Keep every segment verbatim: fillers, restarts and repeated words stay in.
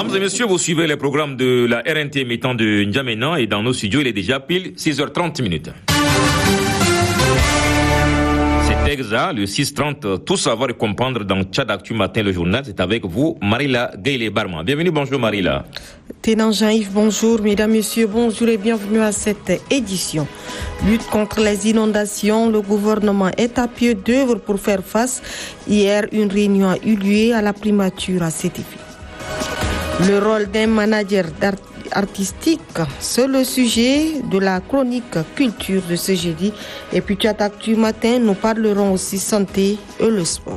Mesdames et messieurs, vous suivez les programmes de la R N T émettant de N'Djamena et dans nos studios, il est déjà pile six heures trente minutes. C'est exact, le six heures trente, tout savoir et comprendre dans Tchad Actu Matin, le journal, c'est avec vous, Marila Gayle-Barma. Bienvenue, bonjour Marila. Ténant Jean-Yves, bonjour, mesdames, messieurs, bonjour et bienvenue à cette édition. Lutte contre les inondations, le gouvernement est à pied d'œuvre pour faire face. Hier, une réunion a eu lieu à la primature à cet effet. Le rôle d'un manager artistique, c'est le sujet de la chronique culture de ce jeudi. Et puis, Tchad Actu Matin, nous parlerons aussi santé et le sport.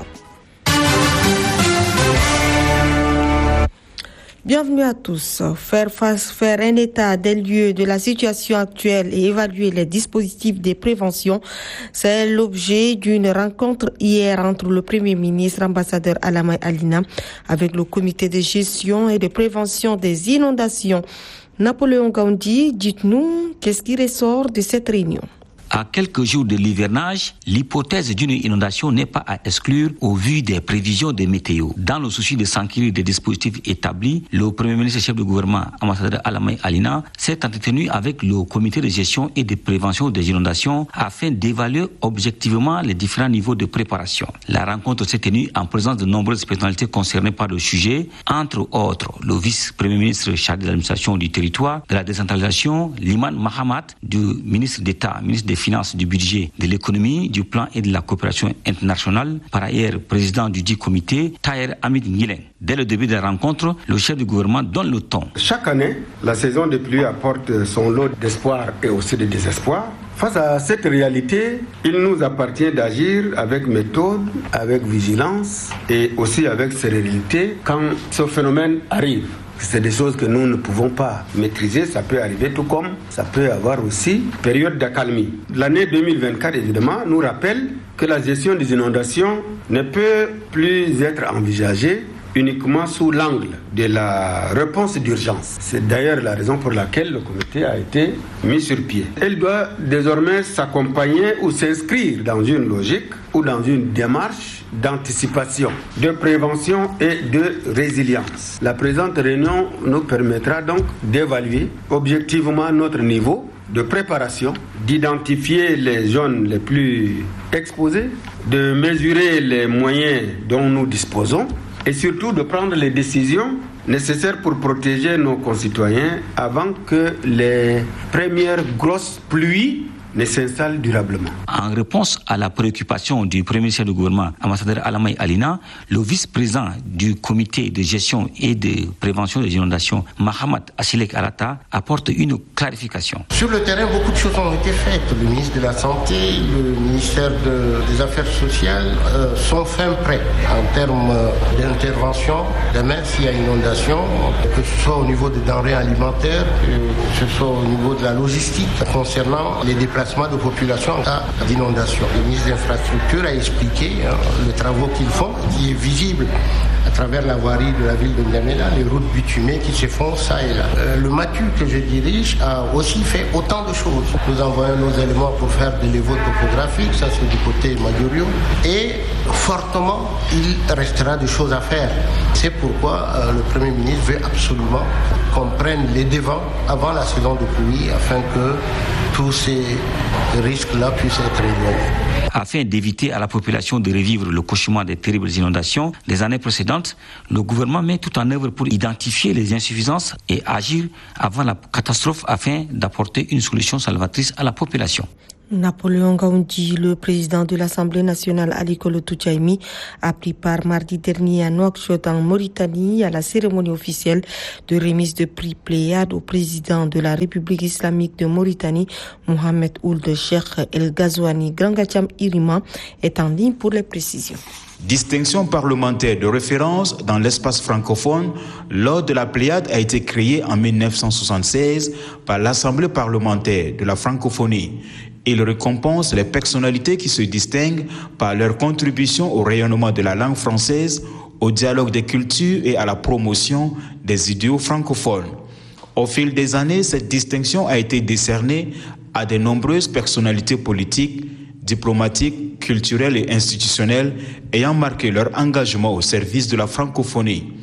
Bienvenue à tous. Faire face, faire un état des lieux de la situation actuelle et évaluer les dispositifs de prévention, c'est l'objet d'une rencontre hier entre le Premier ministre, ambassadeur Alamay Alina, avec le comité de gestion et de prévention des inondations. Napoléon Gandhi, dites-nous, qu'est-ce qui ressort de cette réunion? À quelques jours de l'hivernage, l'hypothèse d'une inondation n'est pas à exclure au vu des prévisions des météos. Dans le souci de s'enquérir des dispositifs établis, le Premier ministre chef du gouvernement, ambassadeur Alamay Alina, s'est entretenu avec le comité de gestion et de prévention des inondations afin d'évaluer objectivement les différents niveaux de préparation. La rencontre s'est tenue en présence de nombreuses personnalités concernées par le sujet, entre autres le vice-premier ministre chargé de l'administration du territoire, de la décentralisation, Liman Mahamat, du ministre d'État, ministre des Finances, du budget, de l'économie, du plan et de la coopération internationale. Par ailleurs, président du dit comité, Taher Hamid Nguilen. Dès le début de la rencontre, le chef du gouvernement donne le ton. Chaque année, la saison de pluie apporte son lot d'espoir et aussi de désespoir. Face à cette réalité, il nous appartient d'agir avec méthode, avec vigilance et aussi avec sérénité quand ce phénomène arrive. C'est des choses que nous ne pouvons pas maîtriser, ça peut arriver tout comme ça peut avoir aussi période d'accalmie. L'année deux mille vingt-quatre, évidemment, nous rappelle que la gestion des inondations ne peut plus être envisagée uniquement sous l'angle de la réponse d'urgence. C'est d'ailleurs la raison pour laquelle le comité a été mis sur pied. Elle doit désormais s'accompagner ou s'inscrire dans une logique ou dans une démarche d'anticipation, de prévention et de résilience. La présente réunion nous permettra donc d'évaluer objectivement notre niveau de préparation, d'identifier les zones les plus exposées, de mesurer les moyens dont nous disposons et surtout de prendre les décisions nécessaires pour protéger nos concitoyens avant que les premières grosses pluies ne s'installe durablement. En réponse à la préoccupation du Premier ministre du gouvernement, ambassadeur Alamay Alina, le vice-président du comité de gestion et de prévention des inondations, Mahamat Achilek Arata, apporte une clarification. Sur le terrain, beaucoup de choses ont été faites. Le ministre de la Santé, le ministère de, des Affaires sociales euh, sont fin prêts en termes d'intervention. Demain, s'il y a inondation, que ce soit au niveau des denrées alimentaires, que ce soit au niveau de la logistique concernant les déplacements de population en cas d'inondation. Le ministre de l'Infrastructure a expliqué hein, les travaux qu'ils font, qui est visible à travers la voirie de la ville de N'Djamena, les routes bitumées qui se font ça et là. Euh, le MATU que je dirige a aussi fait autant de choses. Nous envoyons nos éléments pour faire des niveaux topographiques, ça c'est du côté Madurio, et fortement, il restera des choses à faire. C'est pourquoi euh, le Premier ministre veut absolument qu'on prenne les devants avant la saison de pluie afin que tous ces risques-là puissent être éloignés. Afin d'éviter à la population de revivre le cauchemar des terribles inondations des années précédentes, le gouvernement met tout en œuvre pour identifier les insuffisances et agir avant la catastrophe afin d'apporter une solution salvatrice à la population. Napoléon Gandhi, le président de l'Assemblée nationale Ali Kolo Toudjaimi, a pris part mardi dernier à Nouakchott en Mauritanie à la cérémonie officielle de remise de prix Pléiade au président de la République islamique de Mauritanie, Mohamed Ould Cheikh El Ghazouani. Grangacham Irima est en ligne pour les précisions. Distinction parlementaire de référence dans l'espace francophone, l'ordre de la Pléiade a été créé en mille neuf cent soixante-seize par l'Assemblée parlementaire de la francophonie. Il récompense les personnalités qui se distinguent par leur contribution au rayonnement de la langue française, au dialogue des cultures et à la promotion des idéaux francophones. Au fil des années, cette distinction a été décernée à de nombreuses personnalités politiques, diplomatiques, culturelles et institutionnelles ayant marqué leur engagement au service de la francophonie.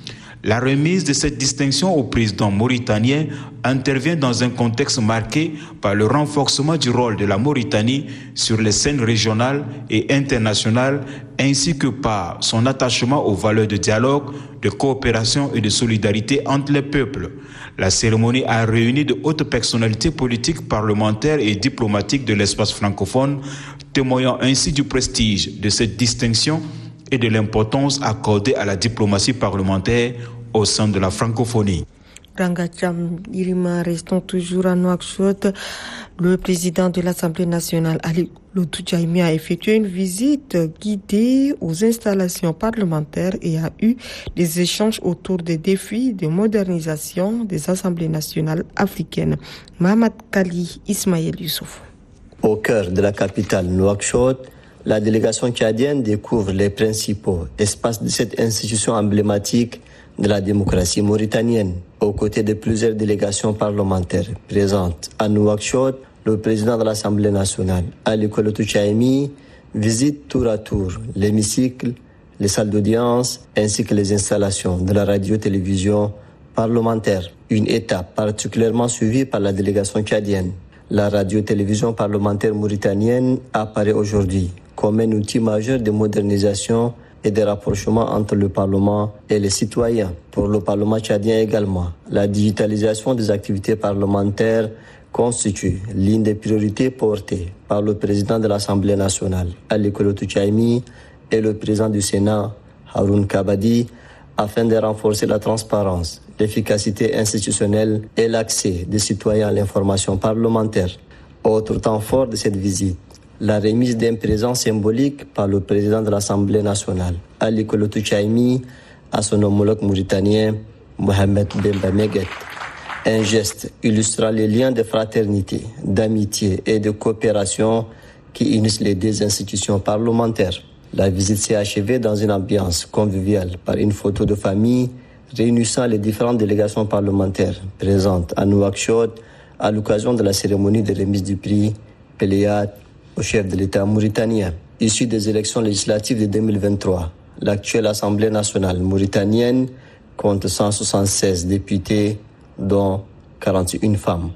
La remise de cette distinction au président mauritanien intervient dans un contexte marqué par le renforcement du rôle de la Mauritanie sur les scènes régionales et internationales, ainsi que par son attachement aux valeurs de dialogue, de coopération et de solidarité entre les peuples. La cérémonie a réuni de hautes personnalités politiques, parlementaires et diplomatiques de l'espace francophone, témoignant ainsi du prestige de cette distinction et de l'importance accordée à la diplomatie parlementaire au sein de la francophonie. Rangacham Irima, restons toujours à Nouakchott. Le président de l'Assemblée nationale, Ali Lotou Djaimi, a effectué une visite guidée aux installations parlementaires et a eu des échanges autour des défis de modernisation des assemblées nationales africaines. Mohamed Kali Ismaël Youssouf. Au cœur de la capitale Nouakchott, la délégation tchadienne découvre les principaux espaces de cette institution emblématique de la démocratie mauritanienne. Aux côtés de plusieurs délégations parlementaires présentes à Nouakchott, le président de l'Assemblée nationale, Ali Lotou Djaimi, visite tour à tour l'hémicycle, les salles d'audience ainsi que les installations de la radio-télévision parlementaire. Une étape particulièrement suivie par la délégation tchadienne. La radio-télévision parlementaire mauritanienne apparaît aujourd'hui comme un outil majeur de modernisation et de rapprochement entre le Parlement et les citoyens. Pour le Parlement tchadien également, la digitalisation des activités parlementaires constitue l'une des priorités portées par le président de l'Assemblée nationale, Ali Lotou Djaimi, et le président du Sénat, Haroun Kabadi, afin de renforcer la transparence, l'efficacité institutionnelle et l'accès des citoyens à l'information parlementaire. Autre temps fort de cette visite, la remise d'un présent symbolique par le président de l'Assemblée nationale, Ali Lotou Djaimi, à son homologue mauritanien, Mohamed Bemba Meguet. Un geste illustrant les liens de fraternité, d'amitié et de coopération qui unissent les deux institutions parlementaires. La visite s'est achevée dans une ambiance conviviale par une photo de famille réunissant les différentes délégations parlementaires présentes à Nouakchott à l'occasion de la cérémonie de remise du prix Péléade au chef de l'État mauritanien. Issu des élections législatives de deux mille vingt-trois, l'actuelle Assemblée nationale mauritanienne compte cent soixante-seize députés, dont quarante et une femmes.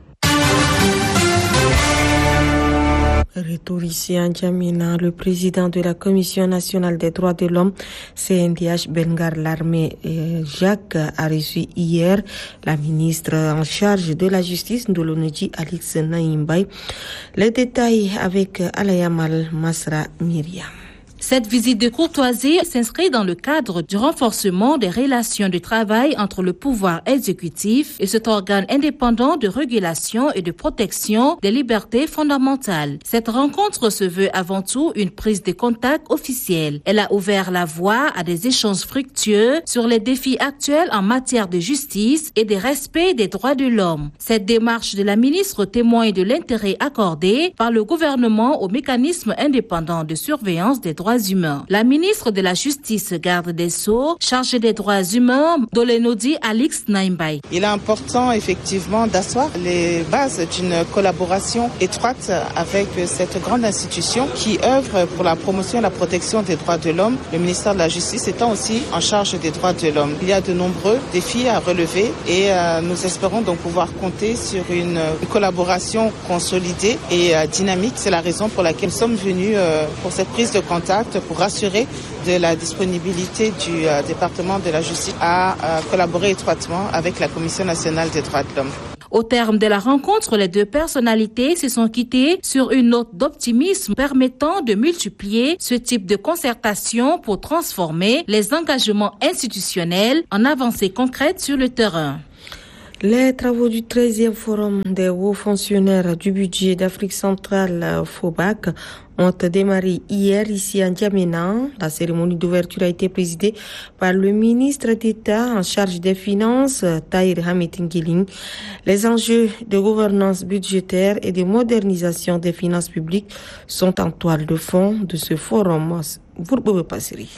Retour ici en Djamena, le président de la Commission nationale des droits de l'homme, C N D H Bengar Larmé Jacques, a reçu hier la ministre en charge de la justice, Ndolonedji Alix Naïmbaye. Les détails avec Alayamal Masra Myriam. Cette visite de courtoisie s'inscrit dans le cadre du renforcement des relations de travail entre le pouvoir exécutif et cet organe indépendant de régulation et de protection des libertés fondamentales. Cette rencontre se veut avant tout une prise de contact officielle. Elle a ouvert la voie à des échanges fructueux sur les défis actuels en matière de justice et de respect des droits de l'homme. Cette démarche de la ministre témoigne de l'intérêt accordé par le gouvernement au mécanisme indépendant de surveillance des droits humains. La ministre de la Justice, garde des Sceaux, chargée des droits humains, Ndolonedji Alix Naïmbaye. Il est important effectivement d'asseoir les bases d'une collaboration étroite avec cette grande institution qui œuvre pour la promotion et la protection des droits de l'homme, le ministère de la Justice étant aussi en charge des droits de l'homme. Il y a de nombreux défis à relever et euh, nous espérons donc pouvoir compter sur une, une collaboration consolidée et euh, dynamique. C'est la raison pour laquelle nous sommes venus euh, pour cette prise de contact, pour rassurer de la disponibilité du euh, département de la justice à euh, collaborer étroitement avec la Commission nationale des droits de l'homme. Au terme de la rencontre, les deux personnalités se sont quittées sur une note d'optimisme permettant de multiplier ce type de concertation pour transformer les engagements institutionnels en avancées concrètes sur le terrain. Les travaux du treizième forum des hauts fonctionnaires du budget d'Afrique centrale, FOBAC, ont démarré hier ici à N'Djamena. La cérémonie d'ouverture a été présidée par le ministre d'État en charge des Finances, Tahir Hamid Nguiling. Les enjeux de gouvernance budgétaire et de modernisation des finances publiques sont en toile de fond de ce forum. Vous pouvez passer.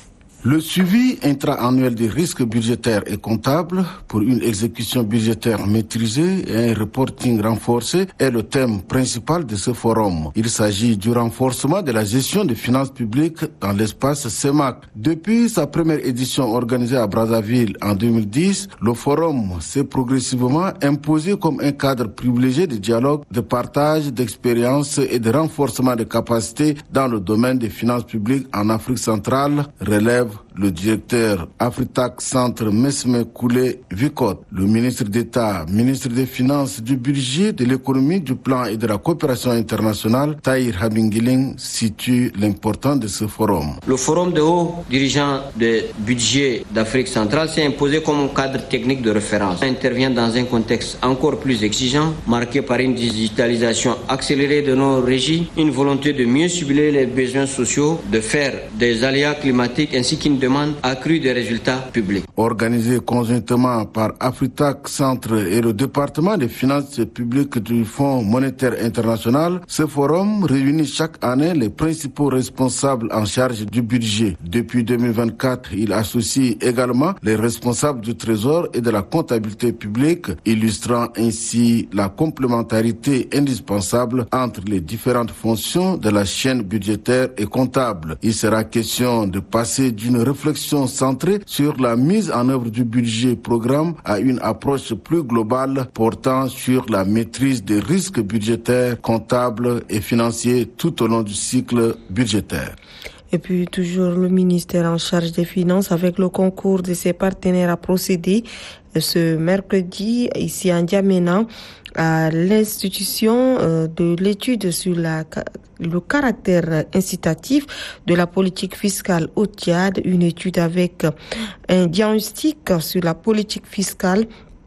Le suivi intra-annuel des risques budgétaires et comptables pour une exécution budgétaire maîtrisée et un reporting renforcé est le thème principal de ce forum. Il s'agit du renforcement de la gestion des finances publiques dans l'espace C E M A C. Depuis sa première édition organisée à Brazzaville en deux mille dix, le forum s'est progressivement imposé comme un cadre privilégié de dialogue, de partage d'expériences et de renforcement des capacités dans le domaine des finances publiques en Afrique centrale, relève le directeur Afritac Centre Mesme Koulé Vicot. Le ministre d'État, ministre des Finances, du Budget, de l'Économie, du Plan et de la Coopération internationale, Tahir Habingiling, situe l'importance de ce forum. Le forum de hauts dirigeants de budget d'Afrique centrale s'est imposé comme un cadre technique de référence. Il intervient dans un contexte encore plus exigeant, marqué par une digitalisation accélérée de nos régies, une volonté de mieux cibler les besoins sociaux, de faire des aléas climatiques ainsi qu'une demande accrue des résultats publics. Organisé conjointement par Afritac Centre et le département des finances publiques du Fonds monétaire international, ce forum réunit chaque année les principaux responsables en charge du budget. Depuis deux mille vingt-quatre, il associe également les responsables du Trésor et de la comptabilité publique, illustrant ainsi la complémentarité indispensable entre les différentes fonctions de la chaîne budgétaire et comptable. Il sera question de passer d'une réflexion centrée sur la mise en œuvre du budget programme à une approche plus globale portant sur la maîtrise des risques budgétaires, comptables et financiers tout au long du cycle budgétaire. Et puis toujours le ministère en charge des Finances avec le concours de ses partenaires a procédé ce mercredi ici à N'Djamena à l'institution de l'étude sur la, le caractère incitatif de la politique fiscale au Tchad, une étude avec un diagnostic sur la politique fiscale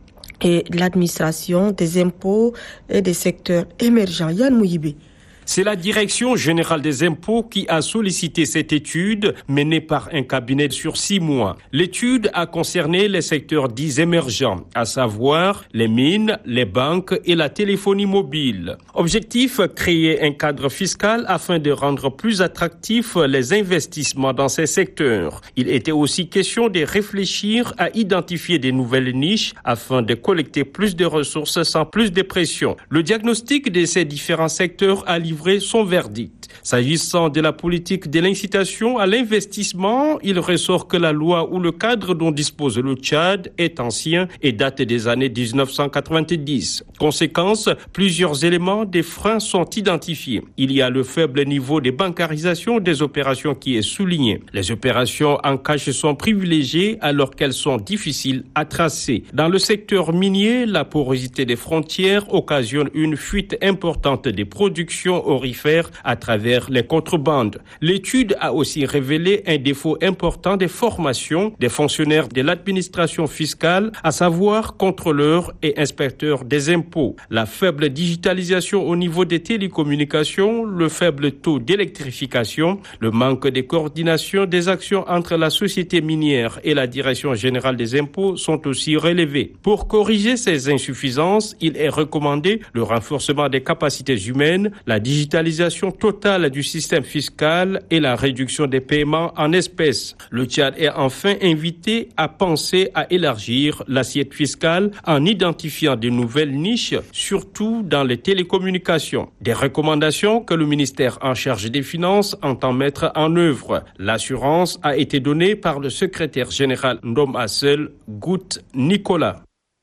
et l'administration des impôts et des secteurs émergents. Yann Mouyibé. C'est la Direction générale des impôts qui a sollicité cette étude menée par un cabinet sur six mois. L'étude a concerné les secteurs dits émergents, à savoir les mines, les banques et la téléphonie mobile. Objectif, créer un cadre fiscal afin de rendre plus attractifs les investissements dans ces secteurs. Il était aussi question de réfléchir à identifier des nouvelles niches afin de collecter plus de ressources sans plus de pression. Le diagnostic de ces différents secteurs a livré son verdict. S'agissant de la politique de l'incitation à l'investissement, il ressort que la loi ou le cadre dont dispose le Tchad est ancien et date des années dix-neuf cent quatre-vingt-dix. Conséquence, plusieurs éléments des freins sont identifiés. Il y a le faible niveau de bancarisation des opérations qui est souligné. Les opérations en cash sont privilégiées alors qu'elles sont difficiles à tracer. Dans le secteur minier, la porosité des frontières occasionne une fuite importante des productions aurifères à travers les contrebandes. L'étude a aussi révélé un défaut important des formations des fonctionnaires de l'administration fiscale, à savoir contrôleurs et inspecteurs des impôts. La faible digitalisation au niveau des télécommunications, le faible taux d'électrification, le manque de coordination des actions entre la société minière et la Direction générale des impôts sont aussi relevés. Pour corriger ces insuffisances, il est recommandé le renforcement des capacités humaines, la digitalisation totale du système fiscal et la réduction des paiements en espèces. Le Tchad est enfin invité à penser à élargir l'assiette fiscale en identifiant de nouvelles niches, surtout dans les télécommunications. Des recommandations que le ministère en charge des Finances entend mettre en œuvre. L'assurance a été donnée par le secrétaire général Ndom Assel, Gout Nicolas.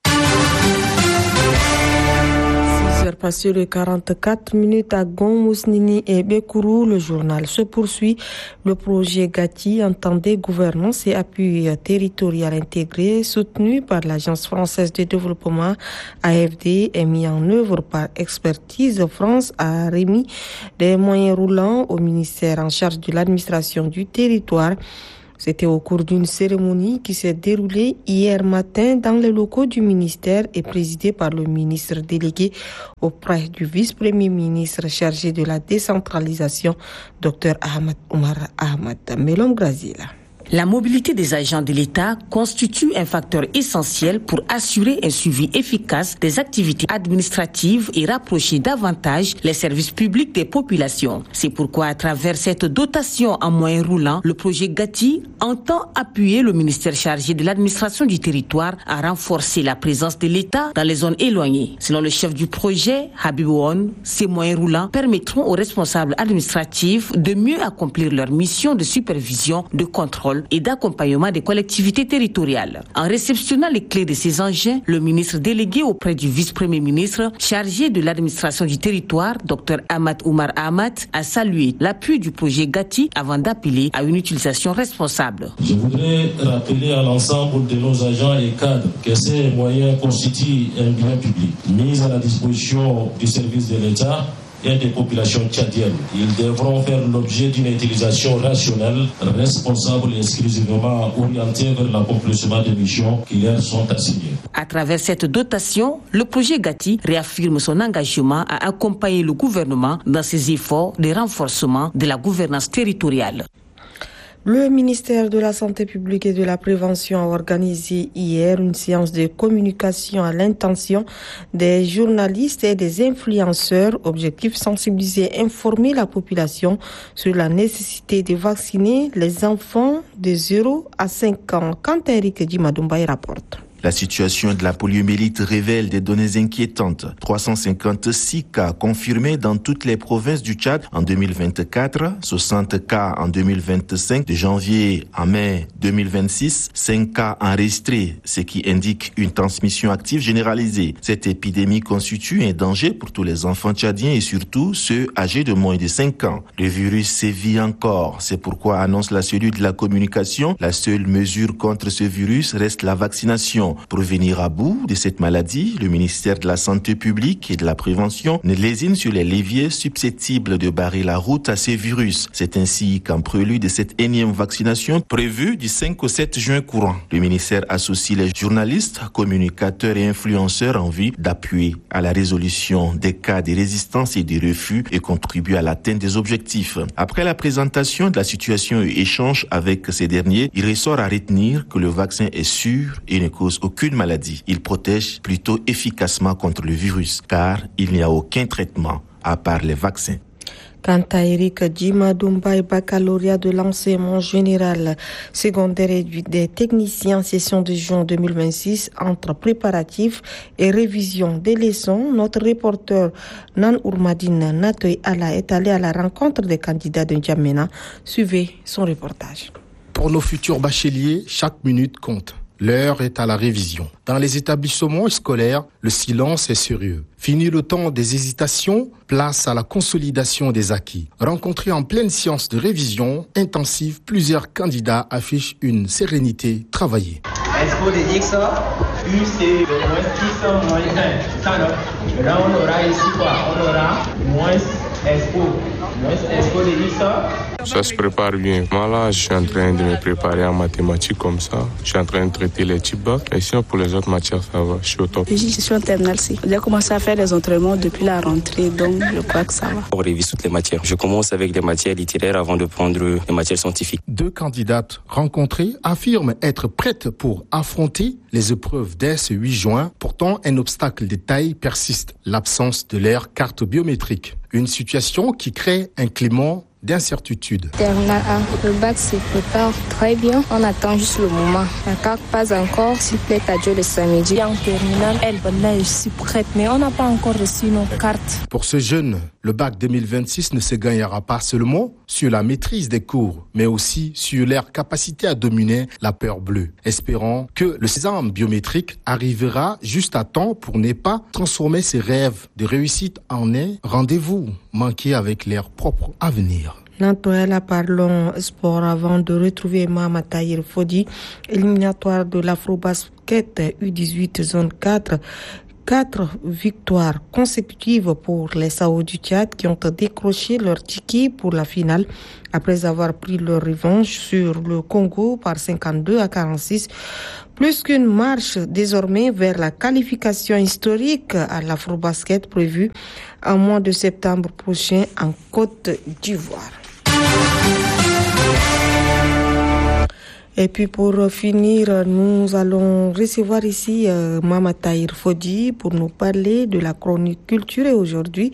Passé de quarante-quatre minutes à Gom, Mousnini et Bekourou, le journal se poursuit. Le projet Gati entendait gouvernance et appui territorial intégré soutenu par l'Agence française de développement A F D et mis en œuvre par Expertise France a remis des moyens roulants au ministère en charge de l'administration du territoire. C'était au cours d'une cérémonie qui s'est déroulée hier matin dans les locaux du ministère et présidée par le ministre délégué auprès du vice-premier ministre chargé de la décentralisation, Dr Ahmed Oumar Ahmed Melom Grazila. La mobilité des agents de l'État constitue un facteur essentiel pour assurer un suivi efficace des activités administratives et rapprocher davantage les services publics des populations. C'est pourquoi, à travers cette dotation en moyens roulants, le projet Gati entend appuyer le ministère chargé de l'administration du territoire à renforcer la présence de l'État dans les zones éloignées. Selon le chef du projet, Habib Ouane, ces moyens roulants permettront aux responsables administratifs de mieux accomplir leur mission de supervision, de contrôle et d'accompagnement des collectivités territoriales. En réceptionnant les clés de ces engins, le ministre délégué auprès du vice-premier ministre chargé de l'administration du territoire, Dr Ahmad Oumar Ahmad, a salué l'appui du projet Gati avant d'appeler à une utilisation responsable. Je voudrais rappeler à l'ensemble de nos agents et cadres que ces moyens constituent un bien public mis à la disposition du service de l'État et des populations tchadiennes. Ils devront faire l'objet d'une utilisation rationnelle, responsable et exclusivement orientée vers l'accomplissement des missions qui leur sont assignées. À travers cette dotation, le projet Gati réaffirme son engagement à accompagner le gouvernement dans ses efforts de renforcement de la gouvernance territoriale. Le ministère de la Santé publique et de la Prévention a organisé hier une séance de communication à l'intention des journalistes et des influenceurs. Objectif: sensibiliser et informer la population sur la nécessité de vacciner les enfants de zéro à cinq ans. Quand Eric Dimadumbaï rapporte. La situation de la poliomyélite révèle des données inquiétantes. trois cent cinquante-six cas confirmés dans toutes les provinces du Tchad en deux mille vingt-quatre, soixante cas en deux mille vingt-cinq, de janvier à mai deux mille vingt-six, cinq cas enregistrés, ce qui indique une transmission active généralisée. Cette épidémie constitue un danger pour tous les enfants tchadiens et surtout ceux âgés de moins de cinq ans. Le virus sévit encore. C'est pourquoi, annonce la cellule de la communication, la seule mesure contre ce virus reste la vaccination. Pour venir à bout de cette maladie, le ministère de la Santé publique et de la Prévention ne lésine sur les leviers susceptibles de barrer la route à ces virus. C'est ainsi qu'en prélude de cette énième vaccination prévue du cinq au sept juin courant, le ministère associe les journalistes, communicateurs et influenceurs en vue d'appuyer à la résolution des cas de résistance et de refus et contribuer à l'atteinte des objectifs. Après la présentation de la situation et échange avec ces derniers, il ressort à retenir que le vaccin est sûr et ne cause aucune maladie. Il protège plutôt efficacement contre le virus, car il n'y a aucun traitement à part les vaccins. Quant à Eric Dimadumbaï, baccalauréat de l'enseignement général secondaire et des techniciens en session de juin deux mille vingt-six, entre préparatifs et révision des leçons, notre reporter Nan Ourmadine Natoy Ala est allé à la rencontre des candidats de N'Djamena. Suivez son reportage. Pour nos futurs bacheliers, chaque minute compte. L'heure est à la révision. Dans les établissements scolaires, le silence est sérieux. Fini le temps des hésitations, place à la consolidation des acquis. Rencontrés en pleine séance de révision intensive, plusieurs candidats affichent une sérénité travaillée. Expo de X, U c'est moins six, moins un. Ça, non. Là, on aura ici quoi? On aura moins Expo. Moins Expo de X. Ça se prépare bien. Moi là, je suis en train de me préparer en mathématiques comme ça. Je suis en train de traiter les types bacs. Et sinon, pour les autres matières, ça va. Je suis au top. Je suis en terminale C. J'ai commencé à faire des entraînements depuis la rentrée, donc je crois que ça va. On révise toutes les matières. Je commence avec des matières littéraires avant de prendre les matières scientifiques. Deux candidates rencontrées affirment être prêtes pour affronter les épreuves dès ce huit juin. Pourtant, un obstacle de taille persiste, l'absence de leur carte biométrique. Une situation qui crée un climat d'incertitude. Terminal A, le bac se prépare très bien. On attend juste le moment. La carte pas encore. S'il plaît à Dieu le samedi. En terminale, elle là, je suis prête, mais on n'a pas encore reçu nos cartes. Pour ce jeune, le bac deux mille vingt-six ne se gagnera pas seulement sur la maîtrise des cours, mais aussi sur leur capacité à dominer la peur bleue. Espérons que le sésame biométrique arrivera juste à temps pour ne pas transformer ses rêves de réussite en un rendez-vous manqué avec leur propre avenir. Nantoyala, parlons sport avant de retrouver Mama Tahir Fodi, éliminatoire de l'Afrobasket U dix-huit zone quatre. Quatre victoires consécutives pour les Sao du Tchad qui ont décroché leur ticket pour la finale après avoir pris leur revanche sur le Congo par cinquante-deux à quarante-six. Plus qu'une marche désormais vers la qualification historique à l'Afrobasket prévue en mois de septembre prochain en Côte d'Ivoire. Et puis pour finir, nous allons recevoir ici euh, Mama Tahir Fodi pour nous parler de la chronique culture. Et aujourd'hui,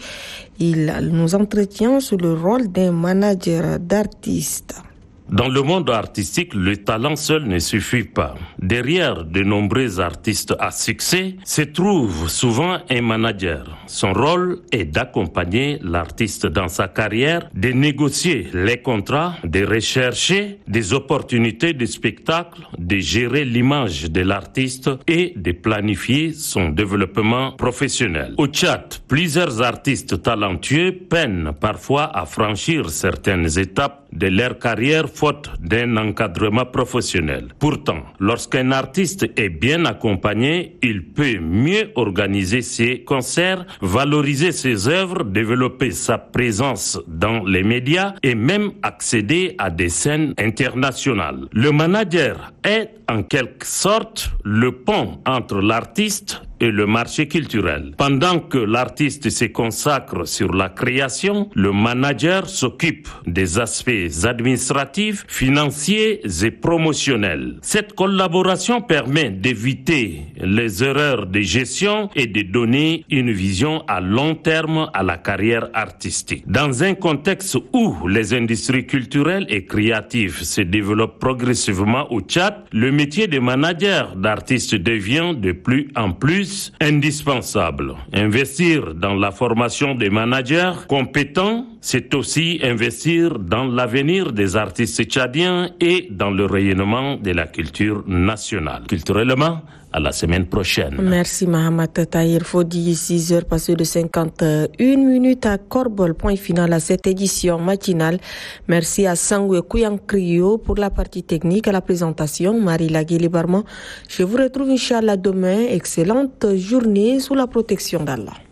il nous entretient sur le rôle d'un manager d'artiste. Dans le monde artistique, le talent seul ne suffit pas. Derrière de nombreux artistes à succès se trouve souvent un manager. Son rôle est d'accompagner l'artiste dans sa carrière, de négocier les contrats, de rechercher des opportunités de spectacle, de gérer l'image de l'artiste et de planifier son développement professionnel. Au Tchad, plusieurs artistes talentueux peinent parfois à franchir certaines étapes de leur carrière faute d'un encadrement professionnel. Pourtant, lorsqu'un artiste est bien accompagné, il peut mieux organiser ses concerts, valoriser ses œuvres, développer sa présence dans les médias et même accéder à des scènes internationales. Le manager est en quelque sorte le pont entre l'artiste et le marché culturel. Pendant que l'artiste se consacre sur la création, le manager s'occupe des aspects administratifs, financiers et promotionnels. Cette collaboration permet d'éviter les erreurs de gestion et de donner une vision à long terme à la carrière artistique. Dans un contexte où les industries culturelles et créatives se développent progressivement au Tchad, le métier de manager d'artiste devient de plus en plus indispensable. Investir dans la formation des managers compétents, c'est aussi investir dans l'avenir des artistes tchadiens et dans le rayonnement de la culture nationale. Culturellement, à la semaine prochaine. Merci Mahamat Tahir Fodi, six heures passées de cinquante-une minutes à Korbol, point final à cette édition matinale. Merci à Sangwe Kouyankrio pour la partie technique, à la présentation, Marie Lagueli Barman. Je vous retrouve Inch'Allah demain. Excellente journée sous la protection d'Allah.